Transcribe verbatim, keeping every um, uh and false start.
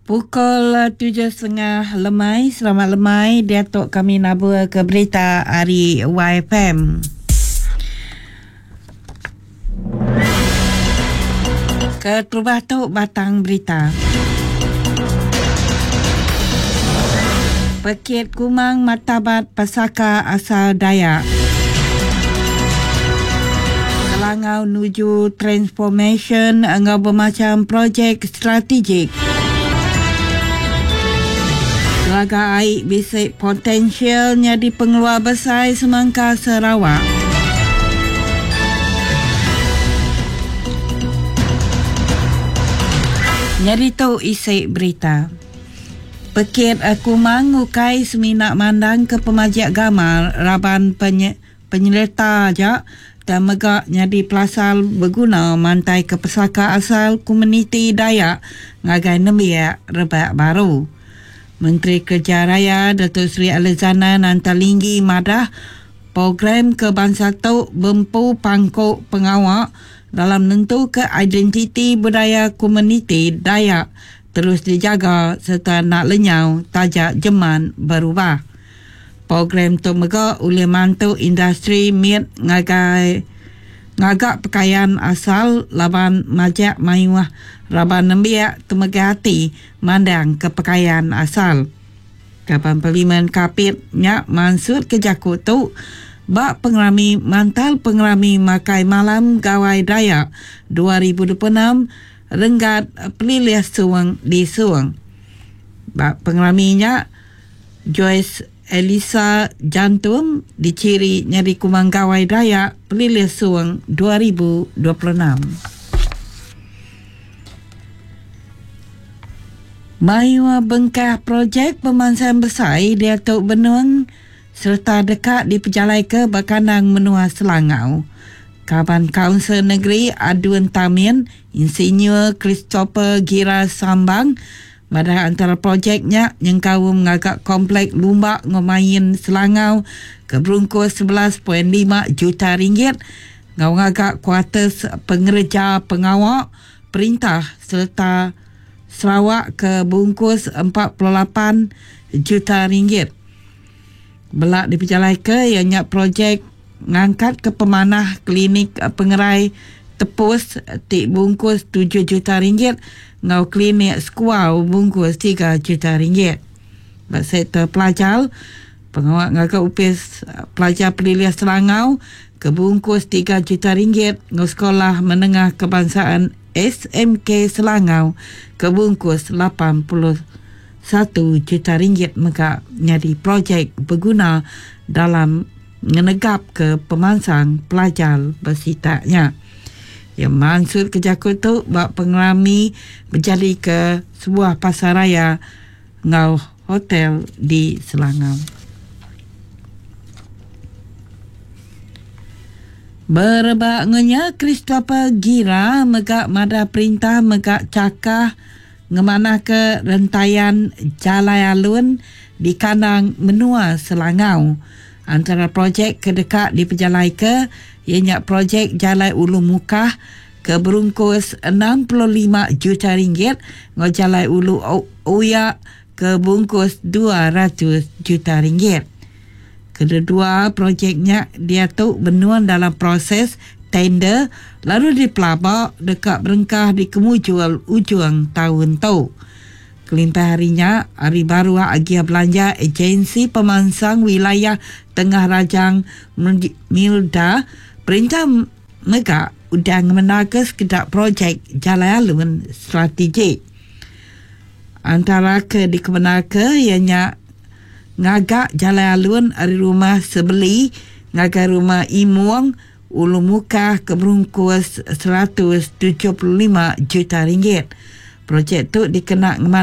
Pukul tujuh setengah lemai. Selamat lemai. Datuk kami nabur ke berita hari Y F M. Ke Terubatuk Batang Berita. Pekit Kumang Martabat Pesaka Asal Dayak. Selangau nuju transformation engau bermacam projek strategik. Telaga air bisik potensialnya di pengeluar besar Semangka Sarawak. Nyari tu isi berita. Pekit Kumang ukai seminak mandang ke pemajak gamal Raban penye, penyelita ajak dan megak nyadi pelasal berguna mantai ke pesaka asal komuniti Dayak ngagai nembiak rebak baru. Menteri Kerja Raya Datuk Seri Alexander Nantalinggi madah program Kebangsaan Tok Bempu Pangkok Pengawak dalam nentu ke identiti budaya komuniti Dayak terus dijaga serta nak lenyau tajak jeman berubah. Program tu megak oleh mantu industri miet ngagai ngagak pakaian asal laban majak mayuah raban nembiak temegati mandang ke pakaian asal. Kapan Parlimen Kapit nyak mansud ke jakut tu bak pengerami mantal pengerami makai malam gawai Dayak dua ribu dua puluh enam renggat pelilih suang di suang. Bak pengeraminya Joyce Elisa Jantum diciri nyari Kumang Gawai Dayak pelilih suang dua ribu dua puluh enam. Mayua bengkah projek pemansaan besar di Atuk Benuang serta dekat di Pejalai ke Bakanang Menua Selangau. Kaban Kaunsil Negeri Aduan Tamin Insinyur Christopher Gira Sambang pada antara projeknya yang kau mengagak komplek Lumbak Ngomayin Selangau ke berungkus sebelas perpuluhan lima juta ringgit ngau ngagak kuartus pengerja pengawak perintah serta Sarawak ke bungkus empat puluh lapan juta ringgit. Belak di Pejalai ke ianya projek ngangkat ke pemanah klinik pengerai tepus tik bungkus tujuh juta ringgit ngau klinik skuau bungkus tiga juta ringgit. Bak sektor pelajar pengawak ngagak upis pelajar peliliah Selangau ke bungkus tiga juta ringgit ngau sekolah menengah kebangsaan S M K Selangau ke bungkus lapan puluh satu juta ringgit mega nyari projek berguna dalam menegap ke pemansang pelajar bersitaknya. Yang maksud ke jakut tu bak pengerami berjali ke sebuah pasaraya ngau hotel di Selangau. Berbaknya Christopher Gira megak mada perintah megak cakah ngemanah ke rentaian Jalai Alun di Kanang Menua Selangau. Antara projek kedekat di Pejalai ke ianya projek Jalai Ulu Mukah ke berungkus enam puluh lima juta ringgit ngau Jalai Ulu Uyak ke bungkus dua ratus juta ringgit. Kedua projeknya dia tu benuan dalam proses tender lalu dipelabak dekat berengkah di kemujual ujung tahun tu. Kelimpah harinya, hari baru agia belanja agensi pemansang wilayah Tengah Rajang Milda perintah megak udang menagas kedak projek Jalai Alun strategik. Antara ke di kemenaka ianya ngagak Jalai Alun dari rumah sebeli ngagak rumah Imuang Ulu Mukah ke berungkus seratus tujuh puluh lima juta ringgit. Projek tu dikenak